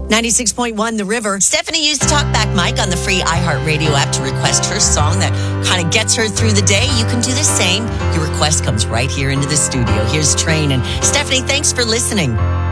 96.1 The River. Stephanie used the talkback mic on the free iHeartRadio app to request her song that kind of gets her through the day. You can do the same. Your request comes right here into the studio. Here's Train. And Stephanie, thanks for listening.